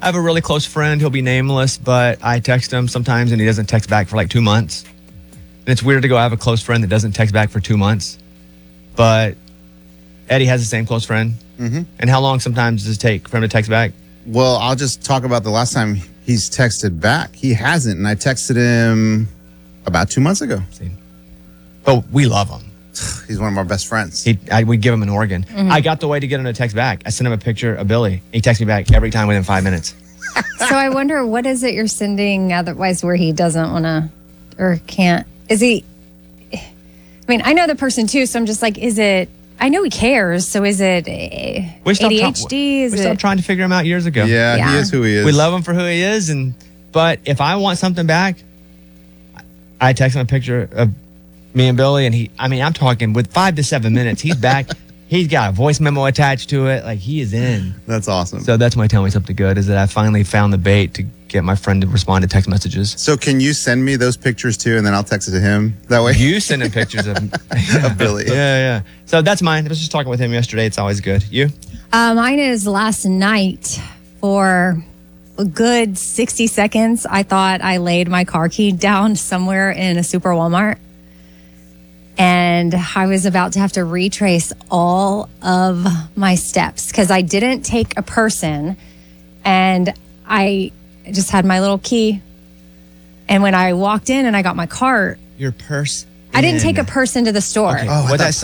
I have a really close friend. He'll be nameless, but I text him sometimes and he doesn't text back for like 2 months. And it's weird to go, I have a close friend that doesn't text back for 2 months. But Eddie has the same close friend. Mm-hmm. And how long sometimes does it take for him to text back? Well, I'll just talk about the last time he's texted back. He hasn't, and I texted him about 2 months ago. See. But we love him. He's one of our best friends. We give him an organ. Mm-hmm. I got the way to get him to text back. I sent him a picture of Billy. He texts me back every time within 5 minutes. So I wonder, what is it you're sending otherwise where he doesn't want to or can't? Is he, I mean, I know the person too, so I'm just like, is it, I know he cares, so is it ADHD? We stopped trying to figure him out years ago. Yeah, he is who he is. We love him for who he is, but if I want something back, I text him a picture of me and Billy, and I'm talking with 5 to 7 minutes, he's back. He's got a voice memo attached to it. Like, he is in. That's awesome. So that's my Tell Me Something Good, is that I finally found the bait to get my friend to respond to text messages. So can you send me those pictures too, and then I'll text it to him? That way you send him pictures of Billy. Yeah. So that's mine. I was just talking with him yesterday. It's always good. You? Mine is last night for a good 60 seconds. I thought I laid my car key down somewhere in a super Walmart. And I was about to have to retrace all of my steps because I didn't take a person and I just had my little key. And when I walked in and I got my cart, Your purse? I didn't take a person to the store. Okay. Oh, what that